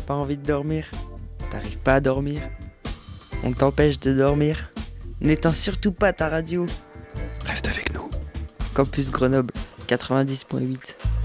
pas envie de dormir? T'arrives pas à dormir? On t'empêche de dormir? N'éteins surtout pas ta radio. Reste avec nous. Campus Grenoble 90.8.